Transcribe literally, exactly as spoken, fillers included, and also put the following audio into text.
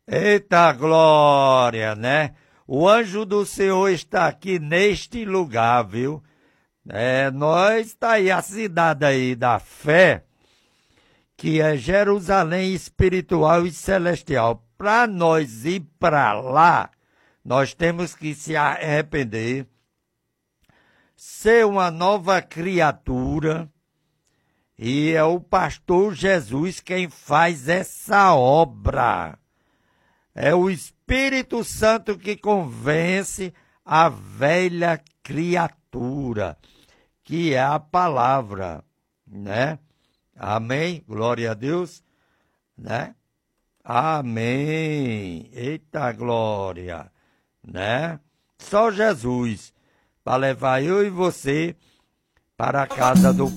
Eita glória, né? O anjo do Senhor está aqui neste lugar, viu? É, nós está aí a cidade aí da fé, que é Jerusalém espiritual e celestial. Para nós ir para lá, nós temos que se arrepender, ser uma nova criatura, e é o pastor Jesus quem faz essa obra. É o Espírito Santo que convence a velha criatura, que é a palavra, né? Amém? Glória a Deus, né? Amém. Eita glória, né? Só Jesus para levar eu e você para a casa do